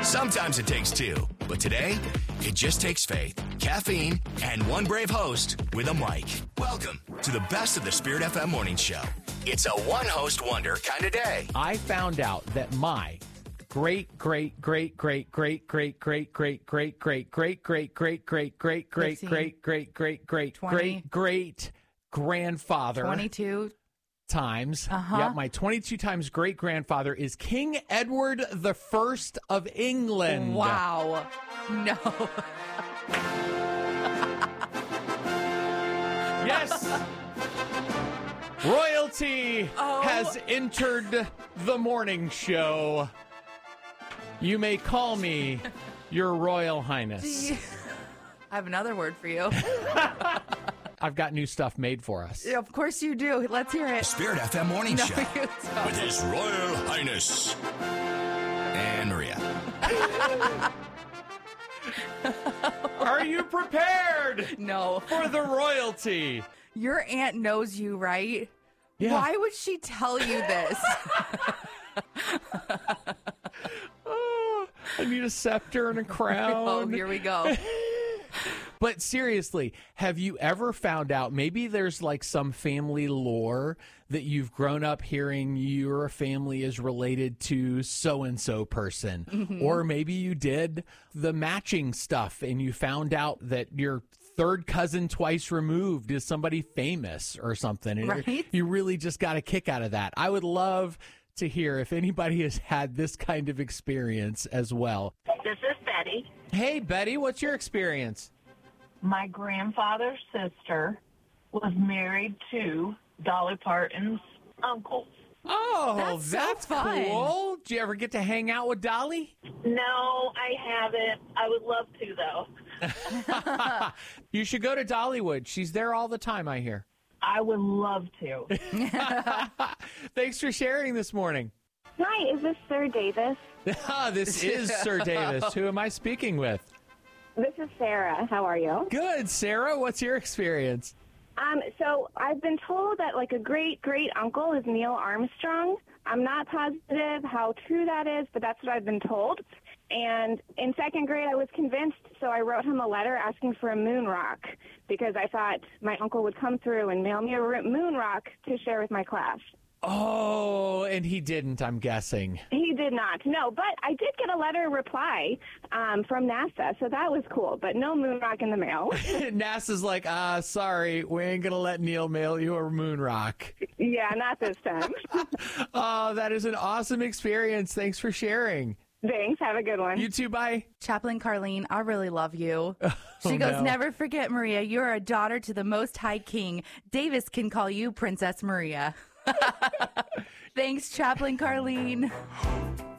Sometimes it takes two, but today, it just takes faith, caffeine, and one brave host with a mic. Welcome to the best of the Spirit FM morning show. It's a one-host wonder kind of day. I found out that my great grandfather 22 times. Yep, my 22 times great grandfather is King Edward the First of England. Wow. No. Yes. Royalty has entered the morning show. You may call me your Royal Highness. I have another word for you. I've got new stuff made for us. Of course you do. Let's hear it. Spirit FM morning show you don't. with His Royal Highness and Maria. Are you prepared No. for the royalty? Your aunt knows you, right? Yeah. Why would she tell you this? Oh, I need a scepter and a crown. Oh, here we go. But seriously, have you ever found out, maybe there's like some family lore that you've grown up hearing your family is related to so-and-so person? Mm-hmm. Or maybe you did the matching stuff and you found out that your third cousin twice removed is somebody famous or something. And Right? you really just got a kick out of that. I would love to hear if anybody has had this kind of experience as well. This is Betty. Hey, Betty, what's your experience? My grandfather's sister was married to Dolly Parton's uncle. Oh, That's that's so fun. cool. Did you ever get to hang out with Dolly? No, I haven't. I would love to, though. You should go to Dollywood. She's there all the time, I hear. I would love to. Thanks for sharing this morning. Hi, is this Sir Davis? This is Sir Davis. Who am I speaking with? This is Sarah. How are you? Good, Sarah. What's your experience? So I've been told that like a great uncle is Neil Armstrong. I'm not positive how true that is, but that's what I've been told. And in second grade, I was convinced, so I wrote him a letter asking for a moon rock because I thought my uncle would come through and mail me a moon rock to share with my class. Oh, and he didn't, I'm guessing. He did not, no, but I did get a letter reply from NASA, so that was cool, but no moon rock in the mail. NASA's like, sorry, we ain't going to let Neil mail you a moon rock. Yeah, not this time. Oh, that is an awesome experience. Thanks for sharing. Thanks, have a good one. You too, bye. Chaplain Carlene, I really love you. She goes, no. never forget, Maria, you're a daughter to the Most High King. Davis can call you Princess Maria. Thanks, Chaplain Carlene.